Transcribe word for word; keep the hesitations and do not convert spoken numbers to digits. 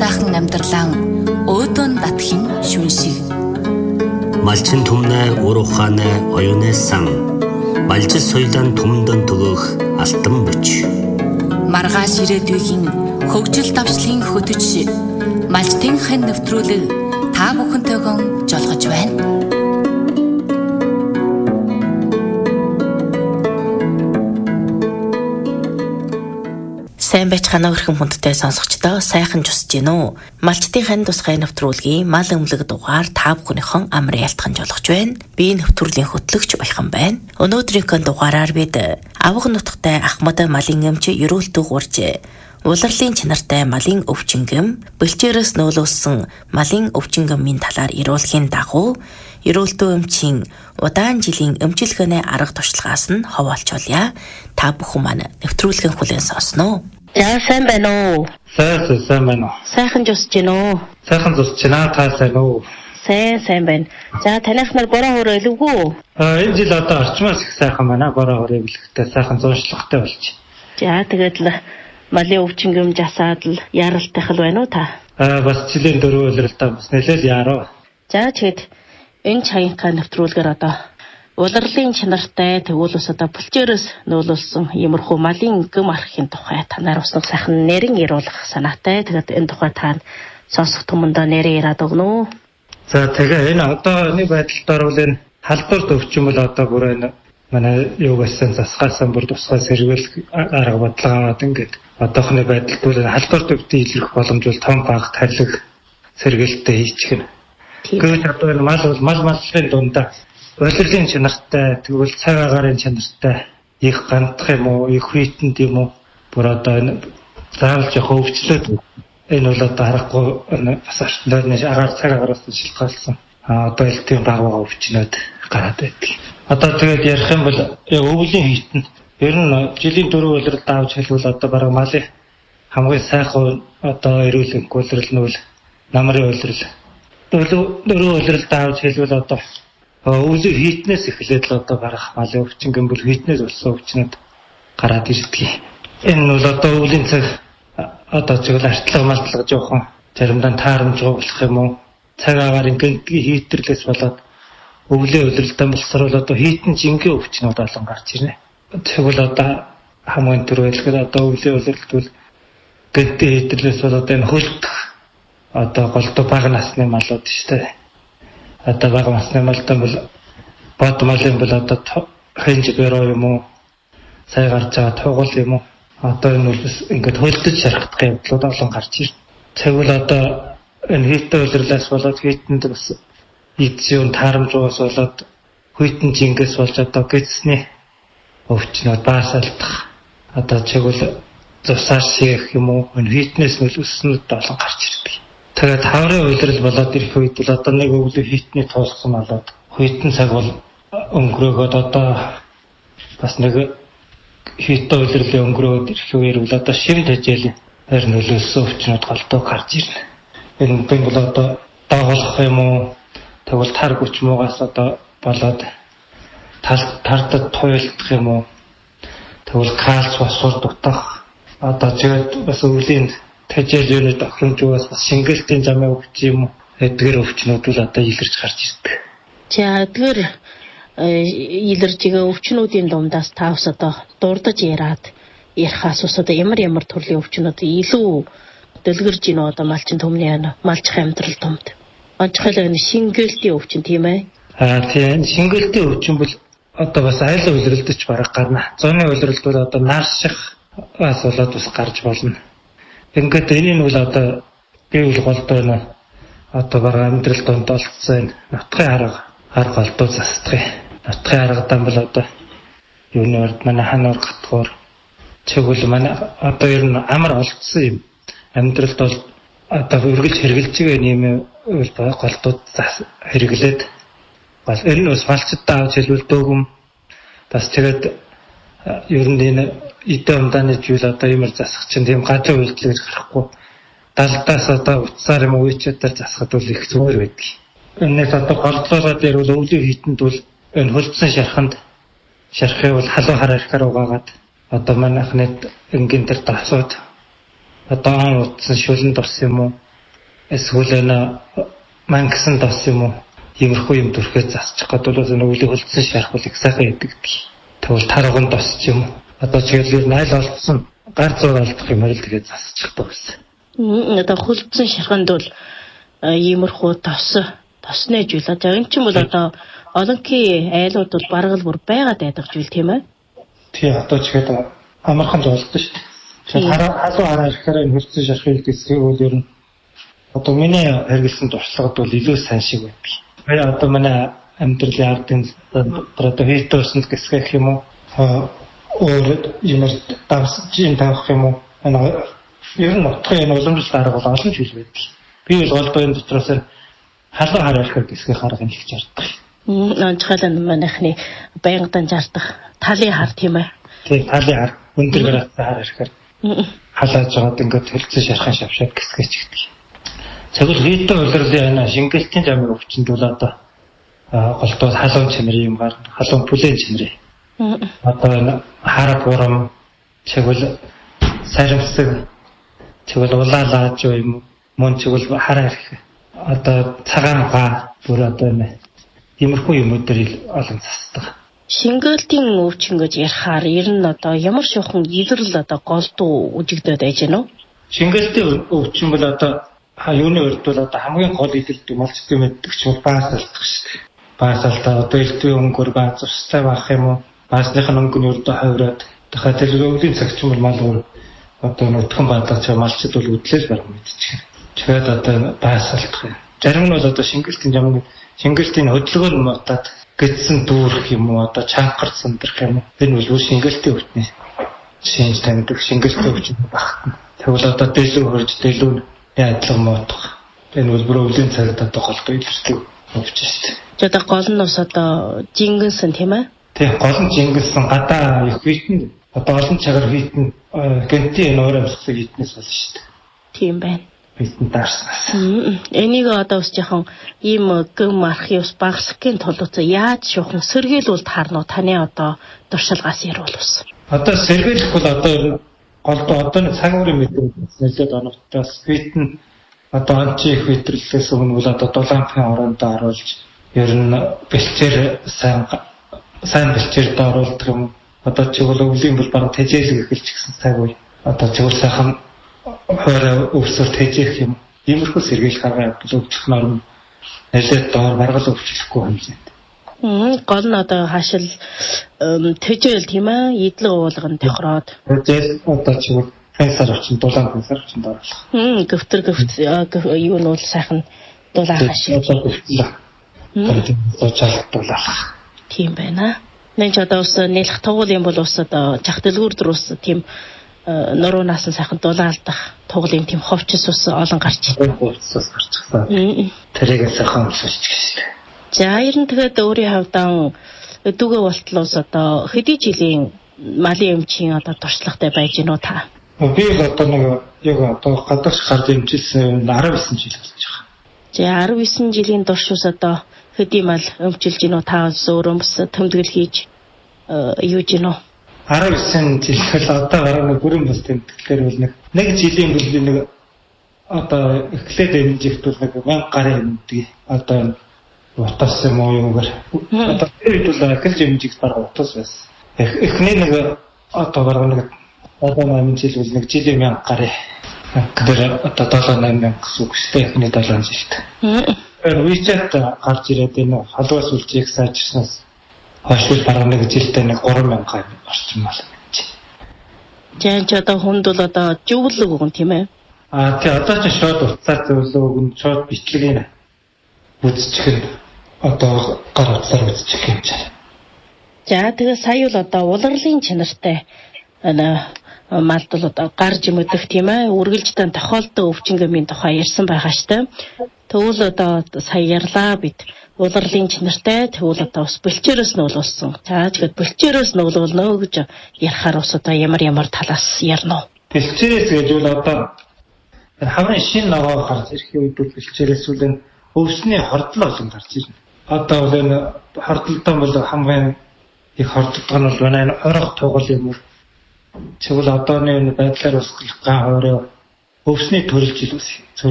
сайхан амьдралаа өөдөн татхин шүн шиг. Малчин түмнэ ур ухаанэ оюунэ сан. Малжил соёлын түмдэн төгөөх алтан бүч. Маргааш ирээдүйн хөгжил давчлын хөтөч малчтын хэн нэвтрүүлэг та бүхэнтэйгэн жолгож байна. Сайн байцгаана өрхөн хүндтэй сонсогчдоо сайхан жусж гин үү. Малчтын хань тусгай нэвтрүүлгийн мал өмлөг дугаар та бүхнийхэн амрын ялтхан жолгож байна. Би нэвтрүүлгийн хөтлөгч Уяхан байна. Өнөөдрийн дугаараар бид авга нутагтай Ахмад малын эмч ерөөлтөг урж улирлын чанартай малын өвчнгөм, бэлчээрээс нөөлөсөн малын өвчнгөмийн талаар ирүүлэхийн дагуу ерөөлтөг эмчийн удаан жилийн эмчилгээний арга туршлагаас нь хаваалчулъя. Та бүхэн маань нэвтрүүлгийн хүлээн сонсноо. За сайн байна уу? Сайн сайн байна уу? Сайхан жусж гин үү? Сайхан жусж байна та сайн уу? Сайн сайн байна. За танайх нар бороо хөрөө илүүгүү? Аа энэ жил одоо орчмоос их сайхан байна. Бороо хөрөө илүүхтэй сайхан зуушлагтай болж. За тэгээд л малын өвчнгөм жасаад л яралтайх л байна уу та? Аа бас жилийн дөрөв улиралтай бас нэлээд яруу. За тэгээд энэ чаянхаа нэвтрүүлгээр одоо улирлын чанартай тэгвэл ус одоо бүлчээрээс нөөлөлсөн иймэрхүү малын гүм архын тухай танаар уснаг сайхан нэрэн ируулах санаатай. Тэгээд энэ тухай та сонсох түмэндээ нэрээ яриад өгнө үү? За тэгээ энэ одооны байдалд бол энэ халдварт өвчин бол одоо бүр энэ манай юугасан засгаасан бүр тусгай сэргийлэх арга бодлого аваад ингээд одоохны байдалд бол халдварт өвчин илэрх боломж бол том баг тарилэг сэргийлэлтэй хийчих нь. Гэвч одоо энэ мал бол мал малын дундаа улирлын чанартай тэгвэл цаг агаарын чанартай их гандах юм уу их хүйтэнд юм уу бүр одоо энэ заавал жоох өвчлөөд энэ бол одоо харахгүй бас артнаас агаар цаг агаараас шилжүүлсэн а одоо л тийм баг байгаа өвчнөд гараад байдаг. Одоо тэгээд ярих юм бол өвлийн хүйтэн ер нь жилийн дөрөв улиралд авч хэлбэл одоо бараг малын хамгийн сайхан одоо эрүүл улирал нь бол намрын улирал. Дөрөв улиралд авч хэлбэл одоо өвлийн хитнээс эхлээд л одоо гарах малын өвчин гэмбэл хитнээс болсон өвчнөд гараад ирдэг. Энэ нь бол одоо өвлийн цаг одоо зөвл артлага малтлага жоохон заримдаа таарамжгүй болох юм уу? Цаг агаарын гэнтгийн хитэрлээс болоод өвлийн улиралтай болсоор бол одоо хитэн жингийн өвчнүүд олон гарч ирнэ. Тэгвэл одоо хамгийн түрүүлгээр одоо өвлийн улиралд бол гэнтгийн хитэрлээс болоод энэ хөлдөх одоо голдуу бага насны малууд шүү дээ. Одоо бага насны малтай бол бод малын бол одоо хэнж бэрөө юм уу? Сая гарч байгаа тугал юм уу? Одоо энэ бол ингээд хөлдөж шархдах явдлууд олон гарч ирнэ. Тэгвэл одоо энэ хитэн улирлаас болоод хитэнд бас идсэн таарамжуус болоод хитэн жингээс болж одоо гэцсний өвчнөд баасалдах одоо тэгвэл зусаар шийх юм уу? Энэ хитнээс нь өснөд олон гарч ирдэг. Тэгээд хаврын улирал болоод ирэх үед бол одоо нэг өвлийн хитний тулсан болоод хитэн цаг бол өнгөрөөгөөд одоо бас нэг хитэн улирлын өнгөрөөд ирэх үеэр бол одоо шим тэжээлийн хэр нөлөөлсөн өвчнүүд голдуу гарч ирнэ. Энэ нь бол одоо дагуулах юм уу? Тэгвэл тар хүч муугаас одоо болоод тал тартад туйлдах юм уу? Тэгвэл кальц фосфор дутах одоо зөв бас өвлийн тэжээл юуны тохиромжоос бас шингэлтийн замын өвч юм эдгээр өвчнүүд бол одоо илэрч гарч ирдэг. За эдгээр илэрж байгаа өвчнүүдийн дундаас та бас одоо дурдж яраад ярих асуус одоо ямар ямар төрлийн өвчнүүд илүү дэлгэрж гинэ одоо малчин төмний малчих амьдрал томд. Онцгойлоо энэ шингэлтийн өвчин тийм ээ. Аа тийм шингэлтийн өвчин бол одоо бас айл улиралд ч бараг гарна. Зуны улиралд бол одоо нарших бас болоод бас гарч болно. Ингээд энэ нь бол одоо биеүл голдоо нэ одоо бараг амьдрал донд олцсон нутгын арга арга голдоо застгыг. Нутгын аргадан бол одоо юуны урд манай хануур гатгуур чигүүл манай одоо ер нь амар олцсон юм. Амьдралд бол одоо үргэлж хэрглэж байгаа юм үл голдууд хэрэглээд бас энэ нь бас малчдаа авч хэлбэл дөөгөм бас тэгээд ер нь энэ эдэн умдааны зүйл одоо юмэр засах чинь тийм гадрын үйлдэл гэж гарахгүй далдаас одоо утсаар юм үечээр засахад бол их зүгээр байдаг. Энэс одоо голдлоод ярил өвлийн хитэнд бол энэ хөлдсөн шарханд шархыг бол халуун хараа ихээр угаагаад одоо манайхны энгийн дээр тасууд одоо утсан шүлэн дурс юм уу эсвэл энэ мангасан тос юм уу иймэрхүү юм дүрхээ засчих гэдэг бол энэ үлийн хөлдсөн шарах бол их сайхан яддаг. Тэгвэл тарган тос ч юм уу одоо чигээр нь айл олдсон гар зур алдах юм л тэгээд засчихдаг байсан. Одоо хөлдсөн шарханд бол иймэрхүү тос тосны зүйл. За энэ ч юм бол одоо олонхий айлууд бол бараг л бүр байгаад байдаг зүйл тийм ээ. Тий одоо ч гэдэг амархан зоолдсон шүү дээ. Тэгэхээр халуун хараа ирэхээр энэ хөлдсөн шархыг гэсгийг бол ер нь одоо миний хэрэгэлсэн туршлагад бол илүү сайн шиг байдаг. Би одоо манай амьдралын ардын одоо хийтөөсөнд гэсгэх юм уу өөр юмэр давсж ин тавих юм уу энэ ер нь утгын энэ уламжлалт арга бол олон зүйл байдаг. Би бол голдоо энэ дотроос халуун хараа ирэхээр гэсгэх арга нь хэлж ярьдаг. Онцгойлон манайхны байнгын жаардах талын хар тийм ээ. Тийм талын хар өндөр гараад хар ирэхээр халааж байгаад ингээд хөлцөө шархан шавшаад гэсгэж гэдэг. Тэгвэл хийдтэй улирлын энэ шингэлтийн замын өвчтөнд бол одоо голдоо халуун чимэр юм гар халуун бүлээн чимэр. Одоо энэ хар бурам тэгвэл саримсаг тэгвэл улаалааж юм мөн тэгвэл хараа ирэх одоо цагаан га бүр одоо энэ иймэрхүү юмудэр олон засдаг. Шингэлтийн өвчин гэж ярихаар ер нь одоо ямар шохон илрэл одоо голдуу үжигдээд байж гэнэ үү? Шингэлтийн өвчин бол одоо юуны урд бол одоо хамгийн гол илэрдэг малчдын мэддэг ч бол баас алдах шүү дээ. Баас алдаа одоо элдвийн өнгөөр баас устай байх юм уу? Баасных нь өнгөний урд хавраад дахиад тэр өвлийн цагч юм мал өөр одоо нүдхэн бадаг ч малчд бол үдлээс барах мэдчих. Тэгээд одоо баас алдах юм. Зарим нь бол одоо шингэлтийн замын шингэлтийн хөдөлгөөр мутаад гэтсэн дүүрэх юм уу одоо чанхар сандрах юм. Энэ бол шингэлтийн өвчний шинж таньдаг шингэлтийн өвчин багтана. Тэгвэл одоо дэлгүүр хөрж дэлгүүр яадлага моодох. Энэ бол бүр өвлийн цагт одоо голдоо илэрдэг өвчин шүү дээ. За одоо гол нь бас одоо жингэнсэн тийм ээ? Тийм гол нь жингэнсэн гадаа их хитэн одоо олон цагаар хитэн гэнтийн энэ өөр амсгал хитнээс болно шүү дээ. Тийм байна. Хитэн даарснаас. Энийг одоо бас жоохон ийм гэм архивс багсхийн тулд яаж шухан сэргийлүүл таарнуу таны одоо туршлагаас яруулсан. Одоо сэргийлэх бол одоо голдоо одоо нэг цаг үрийн мэдээ нэлээд оновчтоос хитэн одоо анчи их хэтрэлээс өмнө бол одоо дулаанхын ороонд оруулж ер нь бэлчээр сайн сайн бэлчээрд оруулдаг юм. Одоо чигүүл өвлийн бол бараг тэжээлэг эхэлж гисэн цаг үе. Одоо чигүүл сайхан хоороо өвсөөр тэжээх юм. Иймэрхүү сэргийлэх арга явбал өвчлөх норм нэлээд доор баргал өвчлөхгүй хэмжээнд. Мм гол нь одоо хаашил тэжээл тийм ээ идэлэг уулган тохироод. Тэжээл одоо чигүүл фэнсар очин дулаан фэнсар очин доорлох. Мм гөвтөр гөвт юу нь бол сайхан дулаан хашиг. Сочаалтуулах. Тийм байна. Нэг ч одоо ус нэлэх тугуул юм бол ус одоо жах дэлгүүр дөрөс тийм нуруунаас нь сайхан дулаалдах тугуулын тийм ховчс ус олон гарч байна. Ховчс ус гарчихсан. Тэрийг сайхан усч гэсэн. За ер нь тэгээд өөрийн хавьдан дүүгээ болтлоос одоо хэдий жилийн малын эмчийн одоо туршлагатай байж гэнэ үү та? Би одоо нэг яг одоо гадагш гард эмчилсэн арав есөн жил болж байгаа. За арав есөн жилийн турш ус одоо хэдий мал өмчилж гинөө та өөрөө бас тэмдэглэл хийж юу гинөө арав есөн жил одоо гараа нэг бүрэн бас тэмдэглэлээр бол нэг нэг жилийн бүлгийн нэг одоо эхлээд эмжихт бол нэг мянга гарын эмдэг одоо утас юм уу юугаар одоо тэр үед бол эхэлж эмжих бараг утас байсан. Эхний нэг одоо бараг нэг одоо намын жил бол нэг жилийн мянга гарын тэр одоо долоо найман мянга гэсэн үг шүү дээ. Эхний долоо жил шүү дээ. Вичэт гарч ирээд энэ халуус үлжийг сайжирснаас хойш бараг нэг жилдээ нэг гурван мянга орчим мал гэж. Жаач одоо хүнд бол одоо зөвлөг өгөн тийм ээ. Аа тий одоо ч шууд уцаар зөвлөг өгөн шууд бичлэгийг үзчих нь одоо гар утсаар үзчих юм чаа. За тэгээ сая бол одоо улирлын чанартай ана малд бол одоо гарж мэдэх тийм ээ. Үргэлжлэн тохиолдсон өвчнгөмийн тухай ярьсан байгаа штэ. Тэгвэл одоо сая ярьлаа бид улирлын чанартай тэгвэл одоо бас бэлчээрээс нь уулсан. За тэгээд бэлчээрээс нь уулнаа гэж ярихаар бас одоо ямар ямар талаас ярина уу? Бэлчээрээс гэж бол одоо хамгийн шин ногоо гарч ирэх үед бэлчээрээс үл өвсний хордлоо олон гарч ирнэ. Одоо бол энэ хордлолтой бол хамгийн их хордлого нь бол манай орох тугал юм уу? Тэгвэл одооны байдлаар усгах ган хоороо өвсний төрөлжил үс.